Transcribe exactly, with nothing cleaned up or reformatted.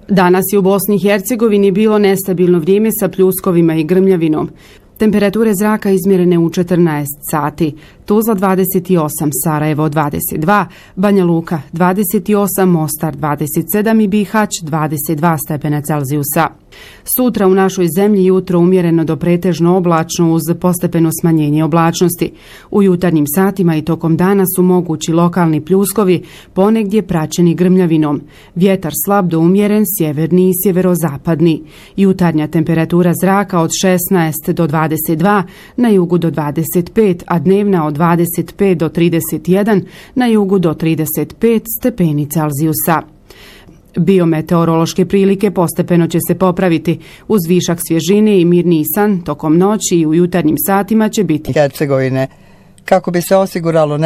Danas je u Bosni i Hercegovini bilo nestabilno vrijeme sa pljuskovima i grmljavinom. Temperature zraka izmjerene u četrnaest sati, Tuzla dvadeset osam, Sarajevo dvadeset dva, Banja Luka dvadeset osam, Mostar dvadeset sedam i Bihać dvadeset dva stepena Celzijusa. Sutra u našoj zemlji jutro umjereno do pretežno oblačno uz postepeno smanjenje oblačnosti. U jutarnjim satima i tokom dana su mogući lokalni pljuskovi, ponegdje praćeni grmljavinom. Vjetar slab do umjeren, sjeverni i sjeverozapadni. Jutarnja temperatura zraka od šesnaest do dvadeset dva, na jugu do dvadeset pet, a dnevna od dvadeset pet do trideset jedan, na jugu do trideset pet stepeni Celzijusa. Biometeorološke prilike postepeno će se popraviti. Uz višak svježine i mirniji san tokom noći i u jutarnjim satima će biti Hercegovine, kako bi se osiguralo